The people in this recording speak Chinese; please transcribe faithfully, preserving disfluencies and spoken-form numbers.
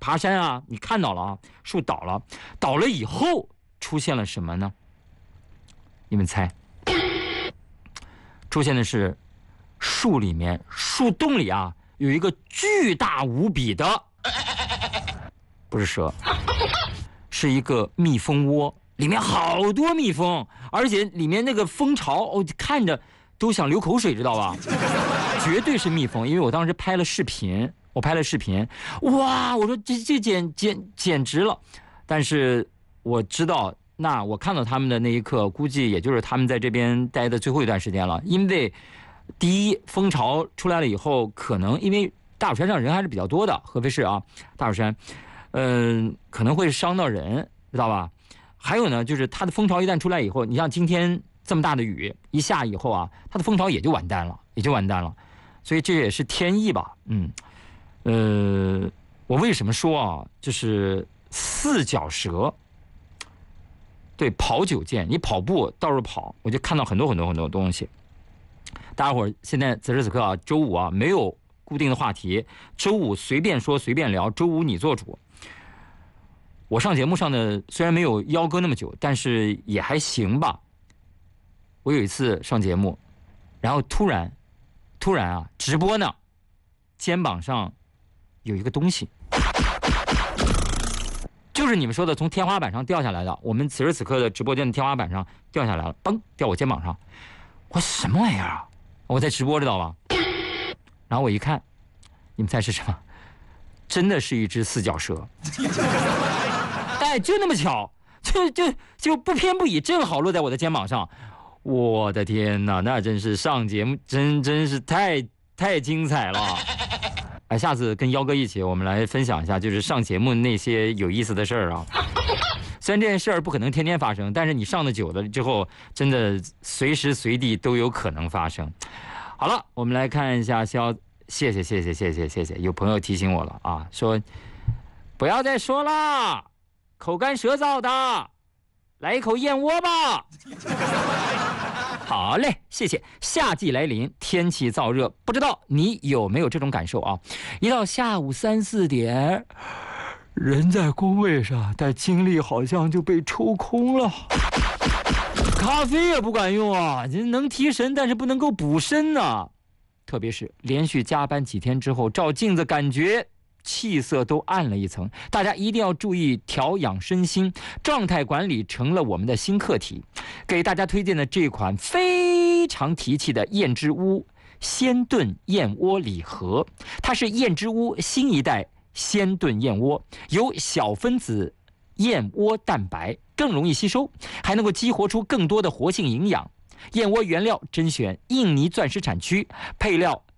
爬山啊，你看到了啊，树倒了，倒了以后出现了什么呢？你们猜？出现的是树里面，树洞里啊有一个巨大无比的，不是蛇，是一个蜜蜂窝，里面好多蜜蜂，而且里面那个蜂巢，哦，看着都想流口水，知道吧？绝对是蜜蜂，因为我当时拍了视频，我拍了视频，哇，我说这这简简简直了，但是我知道。那我看到他们的那一刻，估计也就是他们在这边待的最后一段时间了。因为第一，蜂巢出来了以后，可能因为大蜀山上人还是比较多的，合肥市啊，大蜀山，嗯、呃，可能会伤到人，知道吧？还有呢，就是它的蜂巢一旦出来以后，你像今天这么大的雨一下以后啊，它的蜂巢也就完蛋了，也就完蛋了。所以这也是天意吧，嗯，呃，我为什么说啊，就是四脚蛇。对，跑九剑，你跑步到处跑，我就看到很多很多很多东西。大家伙儿现在此时此刻啊，周五啊没有固定的话题，周五随便说随便聊，周五你做主。我上节目上的虽然没有幺哥那么久，但是也还行吧。我有一次上节目，然后突然，突然啊，直播呢，肩膀上有一个东西。就是你们说的从天花板上掉下来的，我们此时此刻的直播间的天花板上掉下来了，嘣，掉我肩膀上。我什么玩意儿啊？我在直播知道吧？然后我一看，你们猜是什么？真的是一只四脚蛇。哎，就那么巧，就就就不偏不倚，正好落在我的肩膀上。我的天哪，那真是上节目真真是太太精彩了。哎，下次跟幺哥一起，我们来分享一下，就是上节目那些有意思的事儿啊。虽然这件事儿不可能天天发生，但是你上的久了之后，真的随时随地都有可能发生。好了，我们来看一下消，谢谢谢谢谢谢谢谢，有朋友提醒我了啊，说不要再说了，口干舌燥的，来一口燕窝吧。好嘞，谢谢。夏季来临，天气燥热，不知道你有没有这种感受啊？一到下午三四点，人在工位上，但精力好像就被抽空了。咖啡也不管用啊，能提神，但是不能够补身呢、啊。特别是连续加班几天之后，照镜子感觉气色都暗了一层，大家一定要注意调养身心，状态管理成了我们的新课题。给大家推荐的这款非常提气的燕之屋鲜炖燕窝礼盒，它是燕之屋新一代鲜炖燕窝，有小分子燕窝蛋白，更容易吸收，还能够激活出更多的活性营养。燕窝原料甄选印尼钻石产区，配料